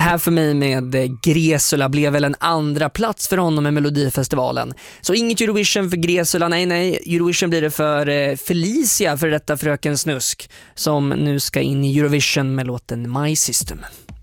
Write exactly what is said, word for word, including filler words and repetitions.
här för mig med Gresula blev väl en andra plats för honom i Melodifestivalen. Så inget Eurovision för Gresula, nej nej. Eurovision blir det för Felicia, för detta fröken Snusk, som nu ska in i Eurovision med låten My System.